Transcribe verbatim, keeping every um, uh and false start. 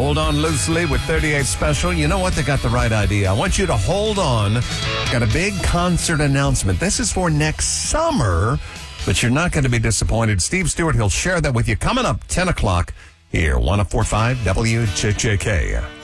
Hold on loosely with thirty-eight Special. You know what? They got the right idea. I want you to hold on. Got a big concert announcement. This is for next summer, but you're not going to be disappointed. Steve Stewart, he'll share that with you coming up ten o'clock here, one oh four point five W J J K.